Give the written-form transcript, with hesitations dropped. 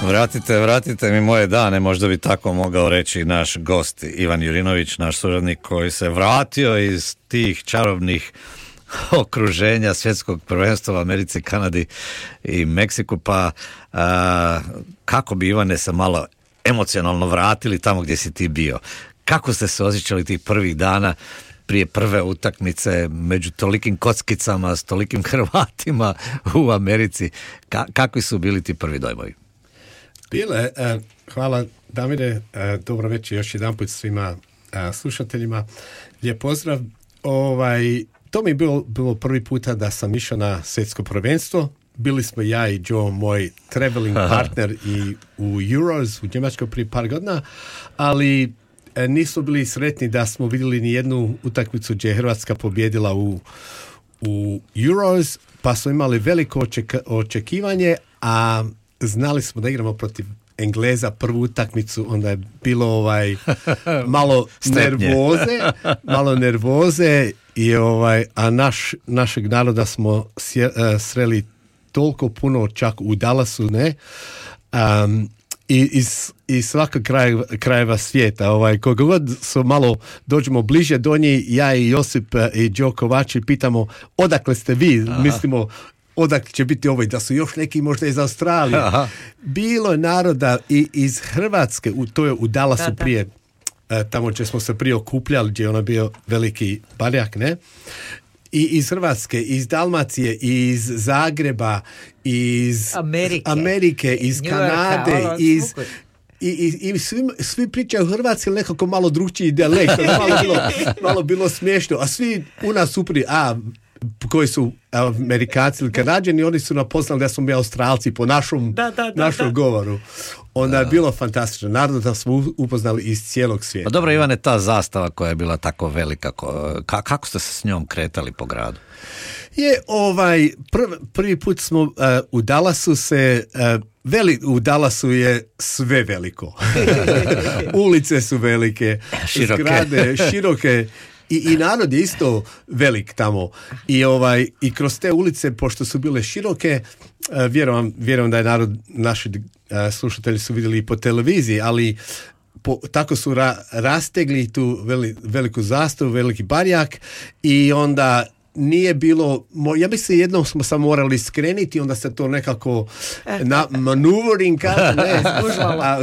Vratite mi moje dane, možda bi tako mogao reći naš gost Ivan Jurinović, naš suradnik koji se vratio iz tih čarobnih okruženja svjetskog prvenstva u Americi, Kanadi i Meksiku, pa kako bi, Ivane, se malo emocionalno vratili tamo gdje si ti bio? Kako ste se osjećali tih prvih dana prije prve utakmice među tolikim kockicama, s tolikim Hrvatima u Americi? Kakvi su bili ti prvi dojmovi? Bile, hvala Damire, dobro večer još jedan put svima slušateljima. Lijep pozdrav. To mi je bilo prvi puta da sam išao na svjetsko prvenstvo. Bili smo ja i Joe, moj traveling partner, i u Euros u Njemačkoj prije par godina, ali nismo bili sretni da smo vidjeli ni jednu utakmicu gdje je Hrvatska pobjedila u Euros, pa smo imali veliko očekivanje, a znali smo da igramo protiv Engleza prvu utakmicu, onda je bilo malo nervoze i a našeg naroda smo sreli toliko puno, čak u Dallasu, ne? I svakog krajeva svijeta. Koga god malo dođemo bliže do njih, ja i Josip i Đo Kovači pitamo odakle ste vi, mislimo odakle će biti da su još neki možda iz Australije. Aha. Bilo je naroda i iz Hrvatske, to je u Dallasu prije, tamo gdje smo se prije okupljali, gdje je ono bio veliki barjak, ne? I iz Hrvatske, iz Dalmacije, iz Zagreba, iz Amerike, iz Kanade, i svi pričaju hrvatski, ali nekako malo drukčiji dijalekt, malo bilo smiješno, a svi u nas supri, koji su Amerikanci ili Kanađani, oni su napoznali da smo mi Australci po našom govoru. Onda je bilo fantastično. Naravno da smo upoznali iz cijelog svijeta. Pa dobro, Ivane, ta zastava koja je bila tako velika, kako ste se s njom kretali po gradu? Prvi put smo u Dallasu u Dallasu je sve veliko. Ulice su velike, zgrade široke. I narod je isto velik tamo. I kroz te ulice, pošto su bile široke, vjerujem da je narod, naši slušatelji su vidjeli i po televiziji, ali tako su rastegli tu veliku zastavu, veliki barjak, i onda nije bilo, ja mislim jednom smo samo morali skreniti, onda se to nekako maneuvering,